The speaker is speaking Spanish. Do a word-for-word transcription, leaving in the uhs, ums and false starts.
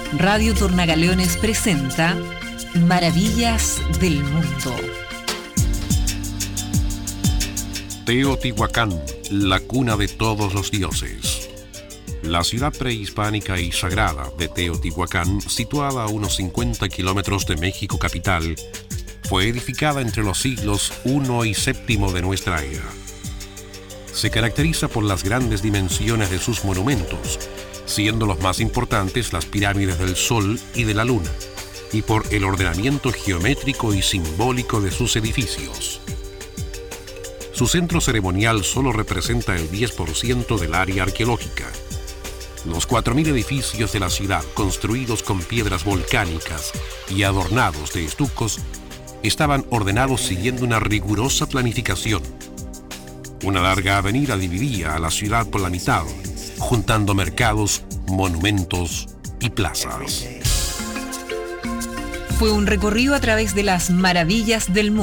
Radio Tornagaleones presenta Maravillas del Mundo. Teotihuacán, la cuna de todos los dioses. La ciudad prehispánica y sagrada de Teotihuacán, situada a unos cincuenta kilómetros de México capital, fue edificada entre los siglos primero y séptimo de nuestra era. Se caracteriza por las grandes dimensiones de sus monumentos, siendo los más importantes las pirámides del Sol y de la Luna, y por el ordenamiento geométrico y simbólico de sus edificios. Su centro ceremonial solo representa el diez por ciento del área arqueológica. Los cuatro mil edificios de la ciudad, construidos con piedras volcánicas y adornados de estucos, estaban ordenados siguiendo una rigurosa planificación. Una larga avenida dividía a la ciudad por la mitad, juntando mercados, monumentos y plazas. Fue un recorrido a través de las maravillas del mundo.